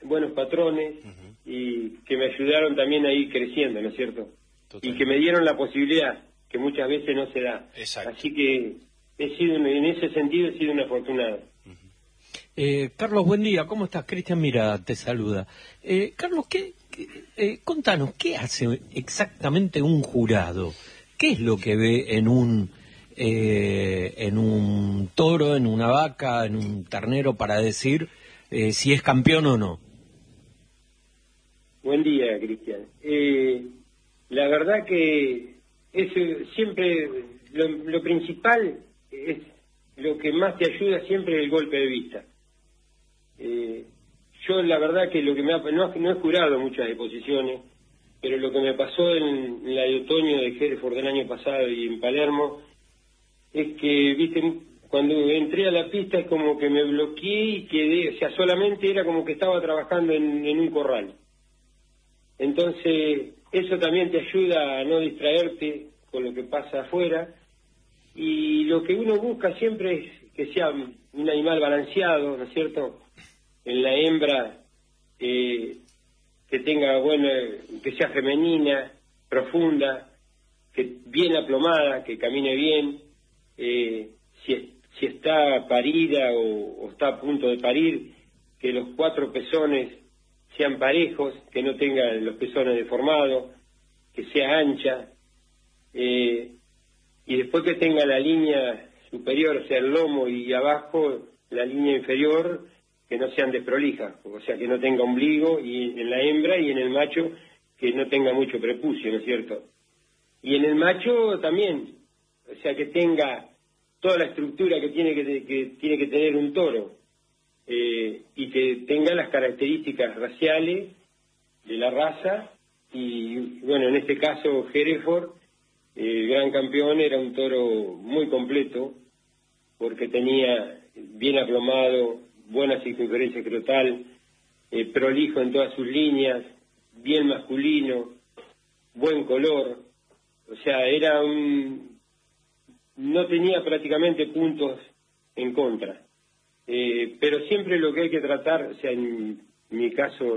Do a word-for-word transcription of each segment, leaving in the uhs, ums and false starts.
buenos patrones uh-huh. y que me ayudaron también a ir creciendo, ¿no es cierto? Totalmente. Y que me dieron la posibilidad, que muchas veces no se da. Exacto. Así que he sido, en ese sentido, he sido un afortunado. Uh-huh. eh, Carlos, buen día. ¿Cómo estás? Cristian Mira te saluda. Eh, Carlos, ¿qué, qué, eh, contanos, ¿qué hace exactamente un jurado? ¿Qué es lo que ve en un... Eh, en un toro, en una vaca, en un ternero, para decir eh, si es campeón o no? Buen día, Cristian. Eh, la verdad que es siempre lo, lo principal es lo que más te ayuda siempre es el golpe de vista. Eh, yo la verdad que lo que me ha, no, no he jurado muchas exposiciones, pero lo que me pasó en, en la de otoño de Hereford del año pasado y en Palermo es que, viste, cuando entré a la pista es como que me bloqueé y quedé, o sea, solamente era como que estaba trabajando en, en un corral. Entonces, eso también te ayuda a no distraerte con lo que pasa afuera, y lo que uno busca siempre es que sea un animal balanceado, ¿no es cierto? En la hembra, eh, que tenga, bueno, que sea femenina, profunda, que bien aplomada, que camine bien. Eh, si, si está parida o, o está a punto de parir, que los cuatro pezones sean parejos, que no tengan los pezones deformados, que sea ancha, eh, y después que tenga la línea superior, o sea, el lomo, y abajo la línea inferior, que no sean desprolijas, o sea, que no tenga ombligo, y en la hembra y en el macho, que no tenga mucho prepucio, ¿no es cierto? Y en el macho también, o sea, que tenga toda la estructura que tiene que, que tiene que tener un toro, eh, y que tenga las características raciales de la raza. Y bueno, en este caso Hereford, eh, el gran campeón, era un toro muy completo, porque tenía bien aplomado, buena circunferencia escrotal, eh, prolijo en todas sus líneas, bien masculino, buen color, o sea, era un... no tenía prácticamente puntos en contra. Eh, pero siempre lo que hay que tratar, o sea, en mi caso,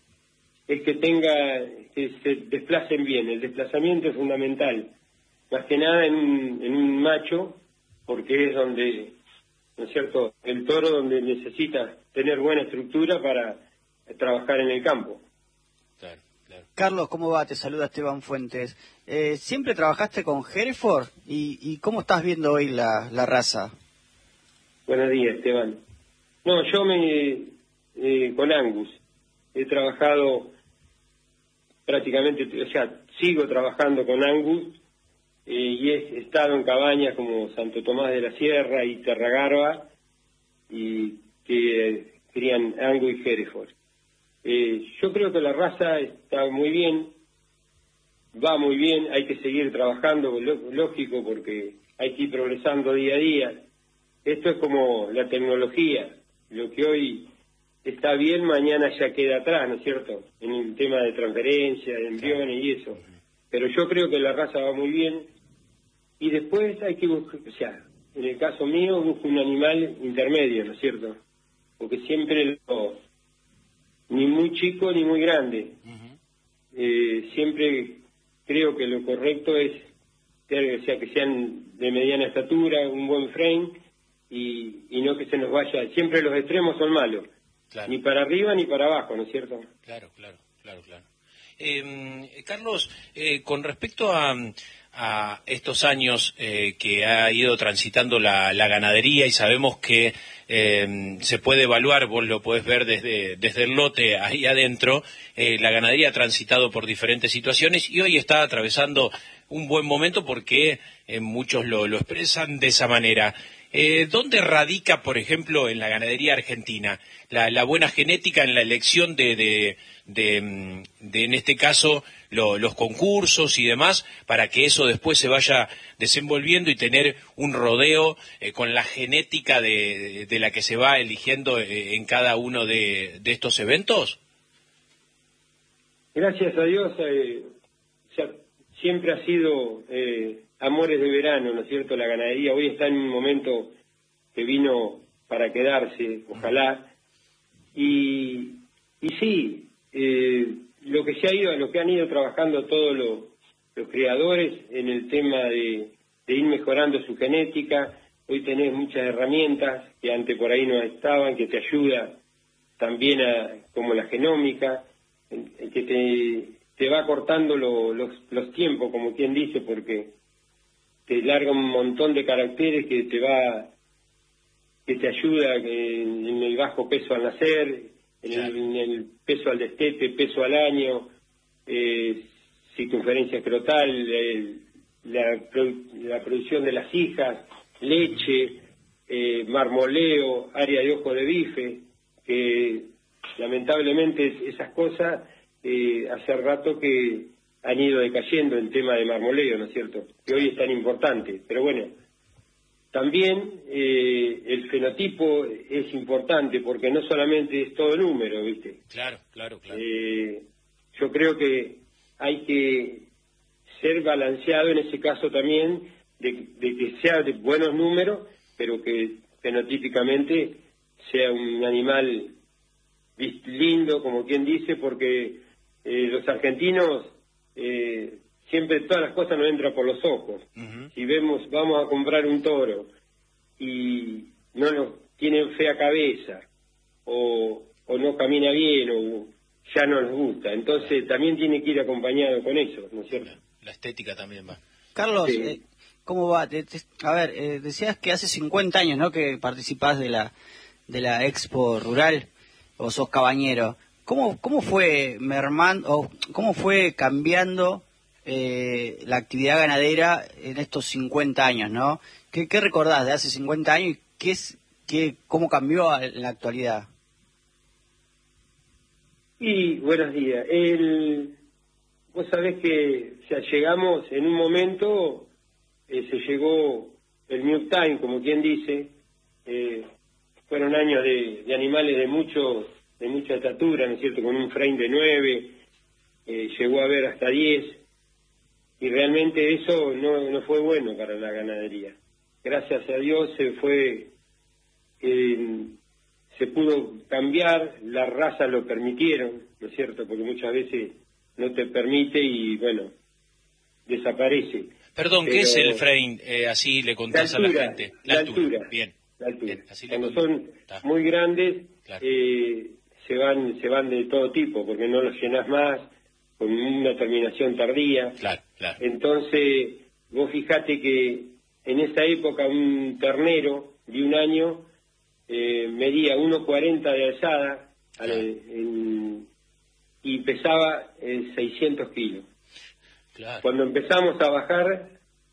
es que tenga, que se desplacen bien. El desplazamiento es fundamental, más que nada en un, en un macho, porque es donde, ¿no es cierto?, el toro donde necesita tener buena estructura para trabajar en el campo. Claro, claro. Carlos, ¿cómo va? Te saluda Esteban Fuentes. Eh, ¿Siempre trabajaste con Hereford? ¿Y, y cómo estás viendo hoy la, la raza? Buenos días, Esteban. No, yo me eh, con Angus he trabajado prácticamente, o sea, sigo trabajando con Angus, eh, y he estado en cabañas como Santo Tomás de la Sierra y Terragarba, y que crían Angus y Hereford. Eh, yo creo que la raza está muy bien, va muy bien, hay que seguir trabajando, lógico, porque hay que ir progresando día a día. Esto es como la tecnología, lo que hoy está bien, mañana ya queda atrás, ¿no es cierto?, en el tema de transferencia, de embriones y eso. Pero yo creo que la raza va muy bien, y después hay que buscar, o sea, en el caso mío, busco un animal intermedio, ¿no es cierto?, porque siempre lo, ni muy chico ni muy grande. Uh-huh. Eh, siempre creo que lo correcto es, o sea, que sean de mediana estatura, un buen frame, y, y no que se nos vaya. Siempre los extremos son malos, claro. Ni para arriba ni para abajo, ¿no es cierto? Claro, claro, claro, claro. Eh, Carlos, eh, con respecto a, a estos años eh, que ha ido transitando la, la ganadería, y sabemos que eh, se puede evaluar, vos lo podés ver desde, desde el lote ahí adentro, eh, la ganadería ha transitado por diferentes situaciones y hoy está atravesando un buen momento porque eh, muchos lo, lo expresan de esa manera. Eh, ¿Dónde radica, por ejemplo, en la ganadería argentina, la, la buena genética en la elección de, de, de, de en este caso, lo, los concursos y demás, para que eso después se vaya desenvolviendo y tener un rodeo eh, con la genética de, de la que se va eligiendo eh, en cada uno de, de estos eventos? Gracias a Dios, eh, o sea, siempre ha sido eh, amores de verano, ¿no es cierto?, la ganadería. Hoy está en un momento que vino para quedarse, ojalá, y, Y sí, eh, lo que se ha ido, lo que han ido trabajando todos los, los criadores en el tema de, de ir mejorando su genética. Hoy tenés muchas herramientas que antes por ahí no estaban, que te ayuda también a, como la genómica, que te, te va cortando lo, los, los tiempos, como quien dice, porque te larga un montón de caracteres que te va, que te ayuda en, en el bajo peso al nacer, en, el, en el peso al destete, peso al año, eh, circunferencia escrotal, eh, la, la producción de las hijas, leche, eh, marmoleo, área de ojo de bife, que lamentablemente esas cosas eh, hace rato que han ido decayendo en tema de marmoleo, ¿no es cierto?, que hoy es tan importante. Pero bueno, también eh, el fenotipo es importante porque no solamente es todo número, ¿viste? Claro, claro, claro. Eh, yo creo que hay que ser balanceado en ese caso también, de, de que sea de buenos números, pero que fenotípicamente sea un animal lindo, como quien dice, porque eh, los argentinos eh, siempre todas las cosas nos entran por los ojos. Uh-huh. Si vemos, vamos a comprar un toro y no nos tienen fea cabeza o, o no camina bien o ya no nos gusta, entonces claro, también tiene que ir acompañado con eso, ¿no es cierto? La estética también va. Carlos, sí. eh, ¿cómo va? Te, te, a ver, eh, decías que hace cincuenta años, ¿no?, que participás de la de la Expo Rural, o sos cabañero. ¿Cómo cómo fue mermando, o cómo fue cambiando eh, la actividad ganadera en estos cincuenta años, ¿no? ¿Qué, qué recordás de hace cincuenta años y qué es, qué, cómo cambió en la actualidad? Y buenos días. El, vos sabés que o sea, llegamos en un momento, eh, se llegó el New Time, como quien dice, eh, fueron años de, de animales de mucho de mucha estatura, ¿no es cierto?, con un frame de nueve, eh, llegó a haber hasta diez, y realmente eso no, no fue bueno para la ganadería. Gracias a Dios se fue, eh, se pudo cambiar, las razas lo permitieron, ¿no es cierto?, porque muchas veces no te permite y, bueno, desaparece. Perdón, Pero, ¿qué es el frame? Eh, así le contás la altura, a la gente. La, la altura. altura. Bien. La altura. Bien, así Cuando le son Está. muy grandes, claro, eh, se van se van de todo tipo, porque no los llenás más, con una terminación tardía. Claro, claro. Entonces, vos fijate que en esa época un ternero de un año eh, medía uno cuarenta de alzada, claro, al, en, y pesaba eh, seiscientos kilos. Claro. Cuando empezamos a bajar,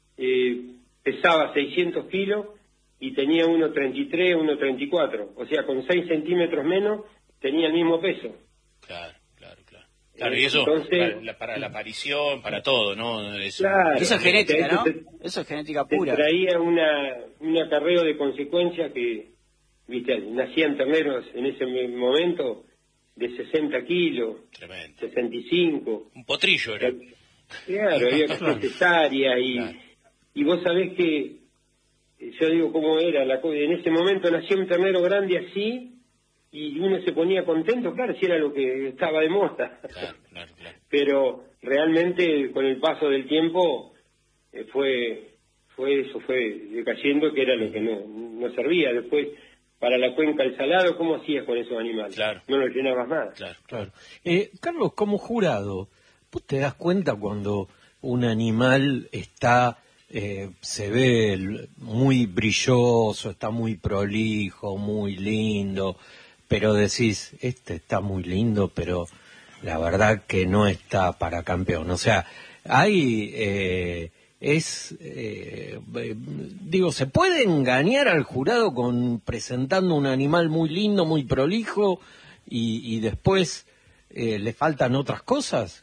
eh, pesaba seiscientos kilos y tenía uno treinta y tres, uno treinta y cuatro. O sea, con seis centímetros menos tenía el mismo peso. Claro, claro, claro. Claro, y eso Entonces, para, la, para la aparición, para todo, ¿no? Eso, claro, eso es genética, ¿no? Te, eso es genética pura. Te traía una, un acarreo de consecuencias que, viste, nacían terneros en ese momento de sesenta kilos, tremendo, sesenta y cinco. Un potrillo era. Claro, había que hacer cesárea y, claro, y vos sabés que, yo digo cómo era, la en ese momento nació un ternero grande así y uno se ponía contento, claro, si era lo que estaba de moda. Claro, claro, claro. Pero realmente con el paso del tiempo eh, fue fue eso, fue decayendo, que era lo que no, no servía. Después, para la cuenca del Salado, ¿cómo hacías con esos animales? Claro. No los llenabas más. Claro, claro. Eh, Carlos, como jurado, ¿vos te das cuenta cuando un animal está, eh, se ve muy brilloso, está muy prolijo, muy lindo, pero decís, este está muy lindo, pero la verdad que no está para campeón? O sea, hay, eh, es, eh, digo, ¿se puede engañar al jurado con presentando un animal muy lindo, muy prolijo, y, y después eh, le faltan otras cosas?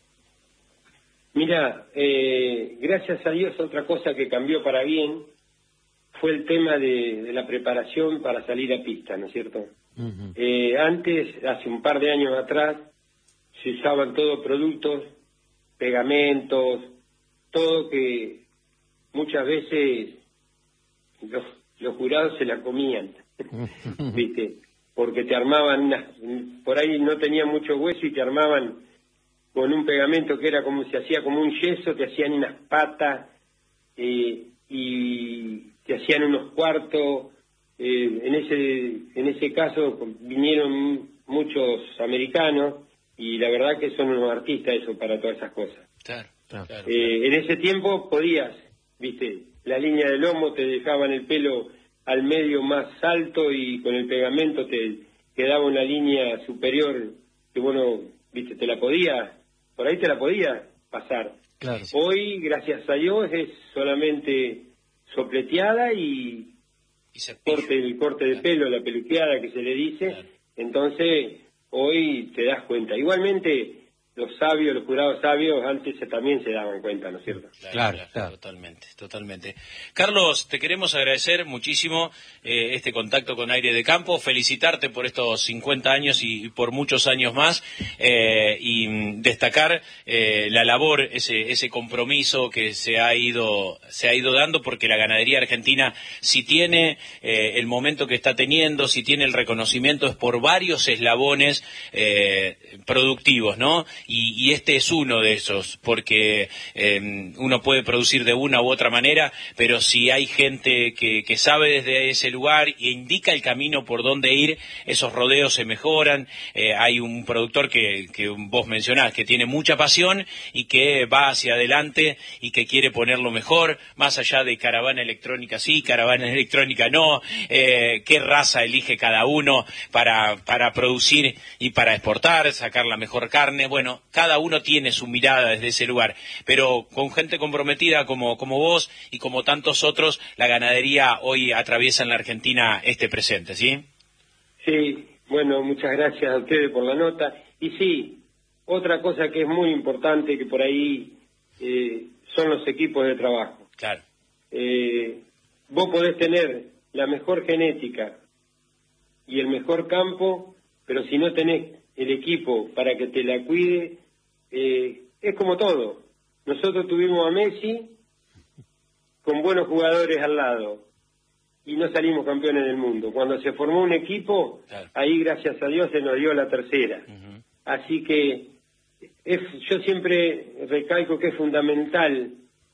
Mira, eh, gracias a Dios, otra cosa que cambió para bien fue el tema de, de la preparación para salir a pista, ¿no es cierto? Uh-huh. Eh, antes, hace un par de años atrás, se usaban todos productos, pegamentos, todo que muchas veces los, los jurados se la comían, ¿viste? porque te armaban unas, por ahí no tenía mucho hueso y te armaban con un pegamento que era como, se hacía como un yeso, te hacían unas patas eh, y te hacían unos cuartos. Eh, en ese en ese caso vinieron muchos americanos y la verdad que son unos artistas eso para todas esas cosas. Claro, claro, claro. Eh, en ese tiempo podías, viste, la línea del lomo te dejaban el pelo al medio más alto y con el pegamento te quedaba una línea superior que bueno, viste, te la podía, por ahí te la podía pasar. Claro. Hoy, gracias a Dios, es solamente sopleteada y corte, el corte de pelo, la peluqueada que se le dice. Claro. Entonces, hoy te das cuenta. Igualmente, los sabios, los jurados sabios, antes también se daban cuenta, ¿no es cierto? Claro, claro, claro, claro. Totalmente, totalmente. Carlos, te queremos agradecer muchísimo eh, este contacto con Aire de Campo, felicitarte por estos cincuenta años y, y por muchos años más, eh, y destacar eh, la labor, ese ese compromiso que se ha ido se ha ido dando, porque la ganadería argentina, si tiene eh, el momento que está teniendo, si tiene el reconocimiento, es por varios eslabones eh, productivos, ¿no? Y, y este es uno de esos, porque eh, uno puede producir de una u otra manera, pero si hay gente que, que sabe desde ese lugar e indica el camino por dónde ir, esos rodeos se mejoran. Eh, hay un productor que, que vos mencionás, que tiene mucha pasión y que va hacia adelante y que quiere ponerlo mejor, más allá de caravana electrónica sí, caravana electrónica no, eh, qué raza elige cada uno para, para producir y para exportar, sacar la mejor carne. Bueno, cada uno tiene su mirada desde ese lugar, pero con gente comprometida como, como vos y como tantos otros, la ganadería hoy atraviesa en la Argentina este presente, ¿sí? Sí, bueno, muchas gracias a ustedes por la nota. Y sí, otra cosa que es muy importante, que por ahí eh, son los equipos de trabajo. Claro. Eh, vos podés tener la mejor genética y el mejor campo, pero si no tenés el equipo para que te la cuide, eh, es como todo. Nosotros tuvimos a Messi con buenos jugadores al lado y no salimos campeones del mundo. Cuando se formó un equipo, claro, ahí gracias a Dios se nos dio la tercera. Uh-huh. Así que es, yo siempre recalco que es fundamental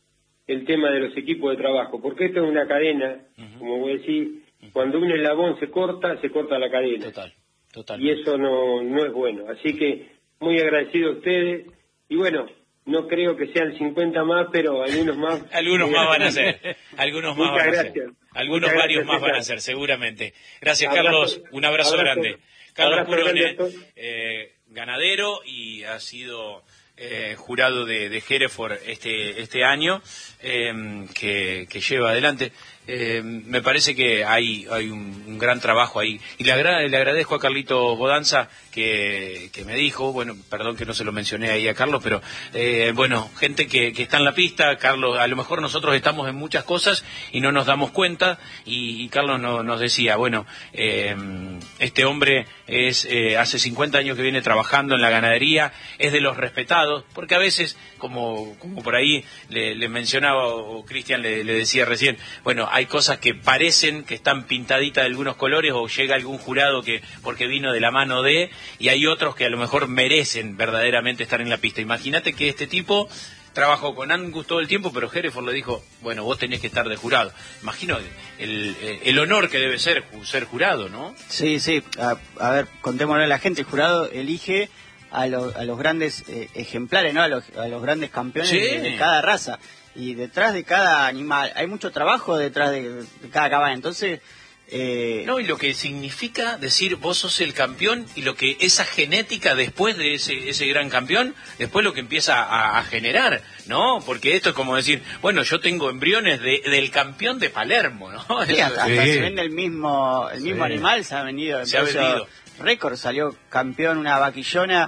el tema de los equipos de trabajo, porque esto es una cadena, uh-huh, como vos decís, uh-huh, cuando un eslabón se corta, se corta la cadena. Total. Total. Y eso no, no es bueno. Así que muy agradecido a ustedes. Y bueno, no creo que sean cincuenta más, pero algunos más. Algunos más van a ser. Algunos más Muchas van gracias. a ser. Algunos Muchas varios gracias, más van a ser, seguramente. Gracias, abrazo, Carlos. Un abrazo, abrazo grande. Carlos abrazo Purone, grande eh, ganadero, y ha sido eh, jurado de, de Hereford este, este año, eh, que, que lleva adelante. Eh, me parece que hay hay un, un gran trabajo ahí, y le, agra le agradezco a Carlito Bodanza que, que me dijo, bueno, perdón que no se lo mencioné ahí a Carlos, pero eh, bueno, gente que, que está en la pista. Carlos, a lo mejor nosotros estamos en muchas cosas y no nos damos cuenta, y, y Carlos no, nos decía, bueno, eh, este hombre es eh, hace cincuenta años que viene trabajando en la ganadería, es de los respetados, porque a veces, como, como por ahí le, le mencionaba, o Cristian le, le decía recién, bueno, hay cosas que parecen que están pintaditas de algunos colores, o llega algún jurado que porque vino de la mano de, y hay otros que a lo mejor merecen verdaderamente estar en la pista. Imagínate que este tipo trabajó con Angus todo el tiempo, pero Hereford le dijo, bueno, vos tenés que estar de jurado. Imagino el, el honor que debe ser ser jurado, ¿no? Sí, sí. A, a ver, contémosle a la gente, el jurado elige a, lo, a los grandes eh, ejemplares, ¿no? A los, a los grandes campeones, sí, de, de cada raza. Y detrás de cada animal hay mucho trabajo detrás de, de cada caballo. Entonces, eh... no, y lo que significa decir vos sos el campeón, y lo que esa genética después de ese ese gran campeón, después lo que empieza a, a generar, ¿no? Porque esto es como decir, bueno, yo tengo embriones de, del campeón de Palermo, ¿no? Sí, hasta, hasta sí, se vende el mismo el mismo sí, animal, se ha vendido. Se ha vendido. Récord, salió campeón una vaquillona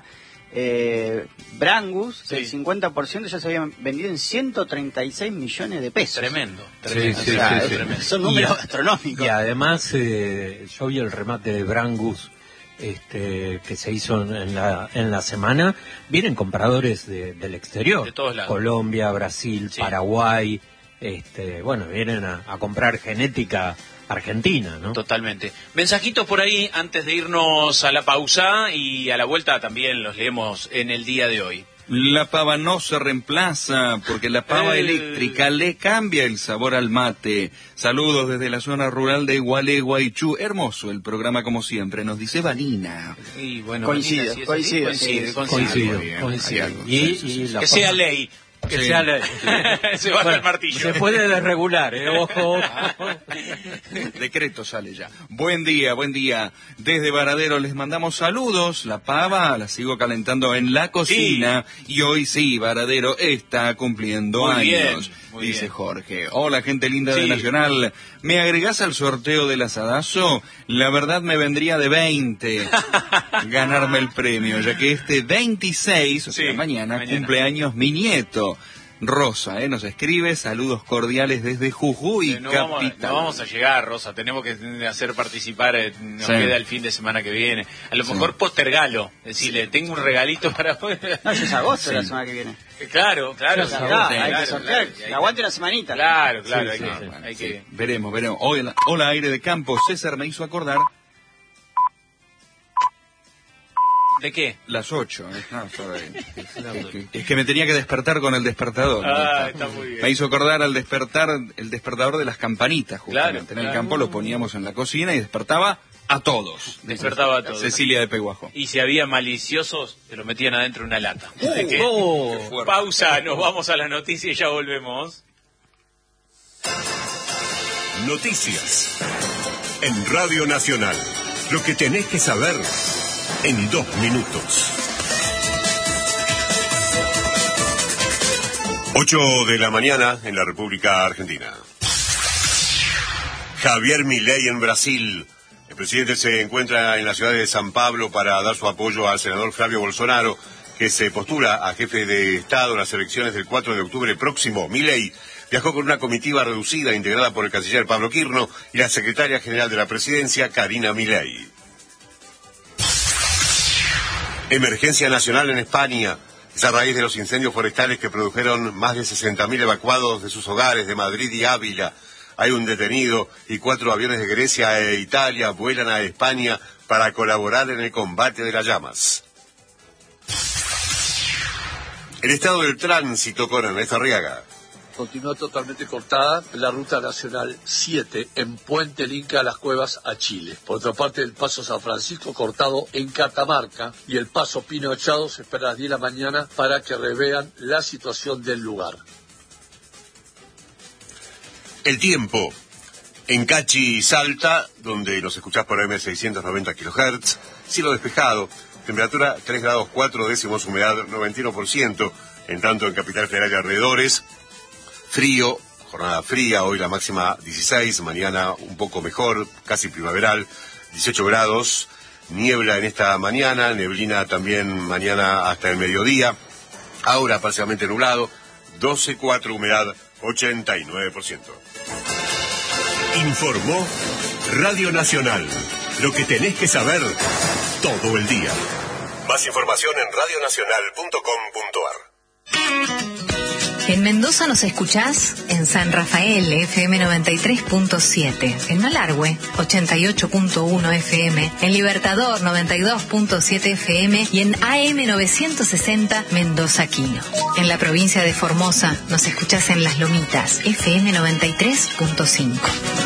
eh, Brangus, sí, el cincuenta por ciento ya se habían vendido en ciento treinta y seis millones de pesos. Tremendo, tremendo. Sí, sí, o sea, sí, sí, tremendo. Son números y, astronómicos. Y además, eh, yo vi el remate de Brangus este, que se hizo en la, en la semana. Vienen compradores de, del exterior, de todos lados. Colombia, Brasil, sí, Paraguay. Este, bueno, vienen a, a comprar genética Argentina, ¿no? Totalmente. Mensajitos por ahí antes de irnos a la pausa y a la vuelta también los leemos en el día de hoy. La pava no se reemplaza porque la pava Eh. eléctrica le cambia el sabor al mate. Saludos desde la zona rural de Gualeguaychú. Hermoso el programa como siempre, nos dice Vanina. Y bueno, Coincido, Vanina, si es así, coincido, coincide, sí, coincide. Coincido, Muy bien, coincido. hay algo. Y, Sí, sí, y la Que forma- sea ley. Que Sí. sea la- Se baja Bueno, el martillo. Se puede desregular, ¿eh? Ojo. Decreto sale ya. Buen día, buen día. Desde Varadero les mandamos saludos. La pava la sigo calentando en la cocina. Y hoy sí, Varadero está cumpliendo Muy bien, años. muy Dice bien. Jorge. Hola, gente linda de Sí. Nacional. ¿Me agregás al sorteo del asadazo? La verdad me vendría de veinte ganarme el premio, ya que este veintiséis, o sea, Sí, mañana, mañana. cumpleaños mi nieto. Rosa, ¿eh? Nos escribe, saludos cordiales desde Jujuy, Eh, no, vamos, capital. no vamos a llegar, Rosa, tenemos que hacer participar, eh, nos Sí. queda el fin de semana que viene. A lo Sí. mejor postergalo, decirle, tengo un regalito para... No, eso es agosto Sí. la semana que viene. Claro, claro. Sí, claro, claro, hay claro, que sortear, claro, hay que- aguante una semanita. Claro, claro, Sí, hay sí, que... sí. Bueno, hay sí. que... Veremos, veremos. Hola, hola, aire de campo. César me hizo acordar ¿De qué? las ocho. ¿eh? No, sorry. es, que, es que me tenía que despertar con el despertador. Ah, ¿no? está muy bien. Me hizo acordar al despertar, el despertador de las campanitas, justamente. Claro, en el claro. campo lo poníamos en la cocina y despertaba a todos. Despertaba a todos. Cecilia de Peguajo. Y si había maliciosos, te lo metían adentro de una lata. Uh, Así que- Oh. Qué fuerte. Pausa, nos vamos a la noticia y ya volvemos. Noticias. En Radio Nacional. Lo que tenés que saber en dos minutos. Ocho de la mañana en la República Argentina. Javier Milei en Brasil. El presidente se encuentra en la ciudad de San Pablo para dar su apoyo al senador Flavio Bolsonaro, que se postula a jefe de Estado en las elecciones del cuatro de octubre próximo. Milei viajó con una comitiva reducida integrada por el canciller Pablo Quirno y la secretaria general de la presidencia, Karina Milei. Emergencia nacional en España. Es a raíz de los incendios forestales que produjeron más de sesenta mil evacuados de sus hogares de Madrid y Ávila. Hay un detenido y cuatro aviones de Grecia e Italia vuelan a España para colaborar en el combate de las llamas. El estado del tránsito con Ernesto Arriaga. Continúa totalmente cortada la ruta nacional siete en Puente el Inca, Las Cuevas a Chile. Por otra parte, el paso San Francisco cortado en Catamarca y el paso Pino Echado se espera a las diez de la mañana para que revean la situación del lugar. El tiempo. En Cachi y Salta, donde los escuchás por M seiscientos noventa kilohertz, cielo despejado, temperatura tres grados cuatro décimos, humedad noventa y uno por ciento, en tanto en Capital Federal y alrededores, frío, jornada fría, hoy la máxima dieciséis, mañana un poco mejor, casi primaveral, dieciocho grados, niebla en esta mañana, neblina también mañana hasta el mediodía, ahora parcialmente nublado, doce cuatro, humedad ochenta y nueve por ciento. Informó Radio Nacional. Lo que tenés que saber todo el día. Más información en radio nacional punto com punto ar. En Mendoza nos escuchás en San Rafael, F M noventa y tres punto siete, en Malargüe, ochenta y ocho punto uno F M, en Libertador, noventa y dos punto siete F M y en A M novecientos sesenta Mendoza Quino. En la provincia de Formosa nos escuchás en Las Lomitas, F M noventa y tres punto cinco.